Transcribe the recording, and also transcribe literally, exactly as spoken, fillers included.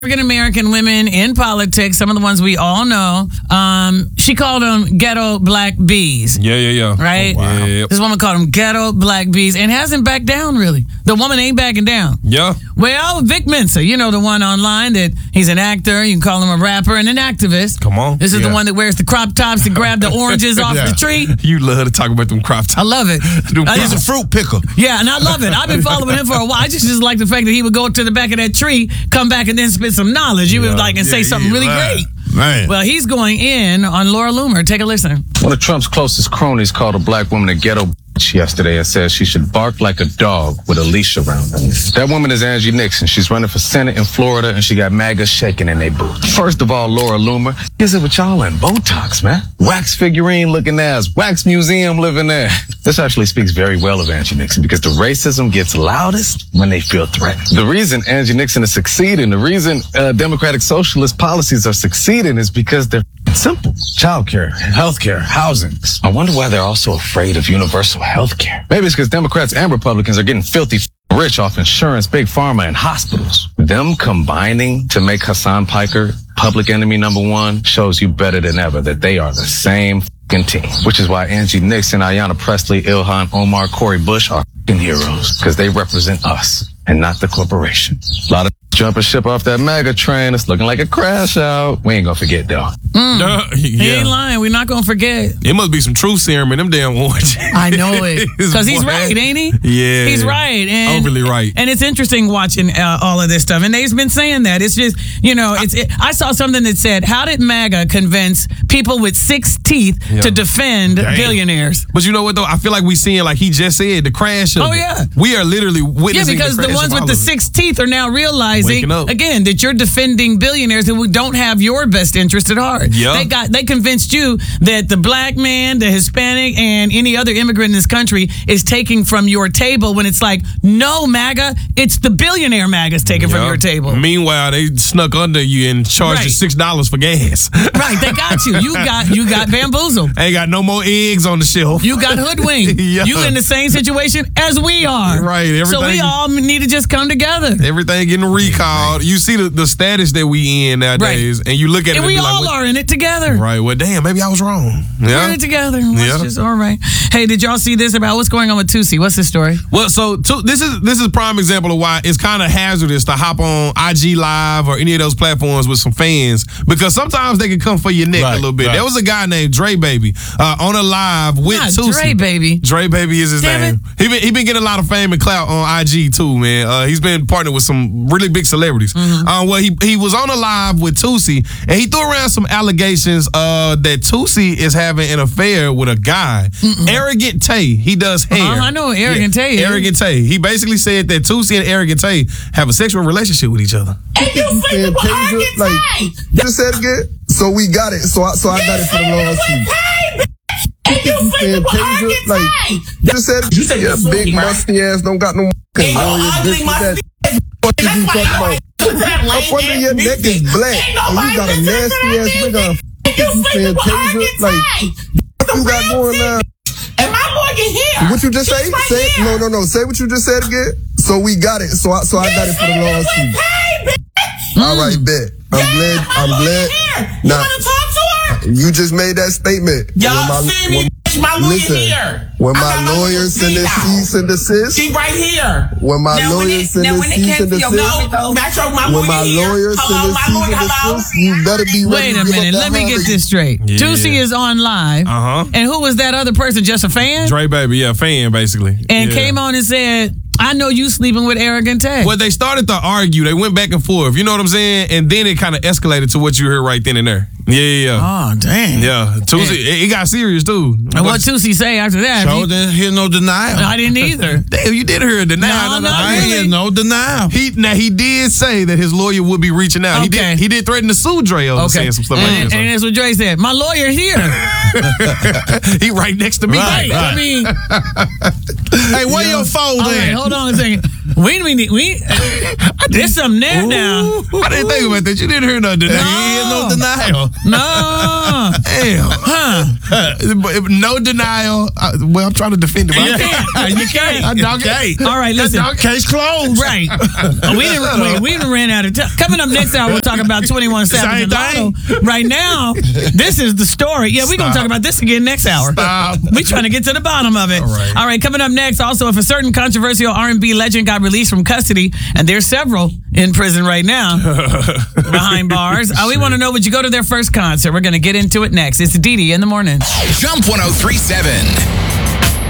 African-American women in politics, some of the ones we all know. Um, she called them ghetto black bees. Yeah, yeah, yeah. Right? Oh, wow. Yeah. This woman called them ghetto black bees and hasn't backed down, really. The woman ain't backing down. Yeah. Well, Vic Mensa, you know the one online that he's an actor, you can call him a rapper and an activist. Come on. This is yeah. the one that wears the crop tops to grab the oranges off yeah. the tree. You love to talk about them crop tops. I love it. I He's a fruit picker. Yeah, and I love it. I've been following him for a while. I just, just like the fact that he would go to the back of that tree, come back, and then spit some knowledge. You would like and yeah, say something yeah, really man. great. Man. Well, he's going in on Laura Loomer. Take a listen. One of Trump's closest cronies called a black woman a ghetto bitch yesterday and said she should bark like a dog with a leash around her. That woman is Angie Nixon. She's running for Senate in Florida, and she got MAGA shaking in their boots. First of all, Laura Loomer, is it with y'all in Botox, man? Wax figurine looking ass, wax museum living there. This actually speaks very well of Angie Nixon because the racism gets loudest when they feel threatened. The reason Angie Nixon is succeeding, the reason uh, Democratic Socialist policies are succeeding is because they're simple. Childcare, healthcare, housing. I wonder why they're also afraid of universal healthcare. Maybe it's because Democrats and Republicans are getting filthy rich off insurance, big pharma, and hospitals. Them combining to make Hassan Piker public enemy number one shows you better than ever that they are the same fucking team. Which is why Angie Nixon, Ayanna Pressley, Ilhan Omar, Cori Bush are fucking heroes. Because they represent us and not the corporation. A lot of jumping ship off that MAGA train. It's looking like a crash out. We ain't gonna forget, though. Mm. No, He yeah. ain't lying. We're not going to forget. It must be some truth serum in them damn oranges. I know it. Because he's right, ain't he? Yeah. He's right. And, Overly right. And it's interesting watching uh, all of this stuff. And they've been saying that. It's just, you know, it's. It, I saw something that said, how did MAGA convince people with six teeth Yeah. to defend Damn. billionaires? But you know what, though? I feel like we seeing, like he just said, the crash of Oh, it. yeah. We are literally Yeah, witnessing because the the crash ones of with all the of it. six teeth are now realizing, Waking up. again, that you're defending billionaires who don't have your best interest at heart. Yeah. They got they convinced you that the black man, the Hispanic, and any other immigrant in this country is taking from your table when it's like, no, MAGA, it's the billionaire MAGA's taking from Yeah. your table. Meanwhile, they snuck under you and charged Right. you six dollars for gas. Right, they got you. You got you got bamboozled. Ain't got no more eggs on the shelf. You got hoodwinked. Yeah. You in the same situation as we are. Right, So we everything- all need to just come together. Everything getting recalled. You see the, the status that we in nowadays, and you look at it And and we be like, all what- are in it together. right, well, damn, maybe I was wrong. We're Yeah. in it together. Let's Yeah. just, all right. Hey, did y'all see this about what's going on with Tusi? What's the story? Well, so to, this is this is a prime example of why it's kind of hazardous to hop on I G Live or any of those platforms with some fans because sometimes they can come for your neck Right, a little bit. right. There was a guy named Dre Baby uh, on a live with Not Tusi. Dre, baby. Dre Baby is his Damn name. He been he been getting a lot of fame and clout on I G too, man. Uh, he's been partnered with some really big celebrities. Mm-hmm. Uh, well, he he was on a live with Tusi, and he threw around some allegations uh, that Tusi is having an affair with a guy, Arrogant Tay. He does hair. Uh-huh, I know who Arrogant Tay is. Arrogant Tay. He basically said that Tusi and Arrogant Tay have a sexual relationship with each other. And Tasia, like, just said again. So we got it. So I, so I got it for the lawsuit. And Tasia, like, just said, You said yeah, you big filthy, right? musty ass don't got no fucking Oh, lawyer, ugly this and musty that. What did you talk about? I wonder your neck is black and you got a nasty ass nigga. You saying Tasia, like, what you got going on? And my Morgan here. What you just say? She's right Say here. no, no, no. Say what you just said again. So we got it. So I, so I got it for the lawsuit. All right, bet. I'm glad. I'm glad. You Now, want to talk to her? you just made that statement. Y'all When my- see me? when- My lawyer listen, here. when I my got my lawyer lawyer send a out. cease and desist, She right here. when my Now, when lawyer it- send now, a when it cease came and to your desist, no, Metro, my when my lawyer lawyer here. send Hello, a my cease lawyer, and hello. desist, you better be ready Wait to a give up minute. that Let me get hundred. this straight. Yeah. Tusi is on live. Uh-huh. And who was that other person? Just a fan? Dre Baby, yeah, fan basically. And Yeah. came on and said, I know you sleeping with Arrogant Tay. Well, they started to argue. They went back and forth. You know what I'm saying? And then it kind of escalated to what you heard right then and there. Yeah, yeah, yeah. Oh, dang. Yeah, Tusi, it, it got serious too. And what Tusi say after that? So He- didn't hear no denial. I didn't either. Damn, you did hear it. Now, No, no, I ain't hear no denial. He now he did say that his lawyer would be reaching out. He Okay. did. He did threaten to sue Dre over Okay. saying some stuff and, like and that. that's what Dre said. My lawyer here. So. He right next to me. Right, Right. I mean, Hey, where your phone all right, at? hold on a second. We we need we. There's something there now. I didn't think about that. You didn't hear no denial. No denial. No. Damn. Huh. No denial. Uh, well, I'm trying to defend it. You can't. You can't. I dog it. All right, listen. Case closed. Right. we didn't. We, we done ran out of time. Coming up next hour, we'll talk about twenty-one Savage and Lotto. Right now, this is the story. Yeah, we're gonna talk about this again next hour. Stop. We trying to get to the bottom of it. All right. All right. Coming up next, also, if a certain controversial R and B legend got released from custody, and there's several in prison right now behind bars. Uh, we want to know, would you go to their first concert? We're gonna get into it next. It's Dee Dee in the morning. Jump one oh three point seven.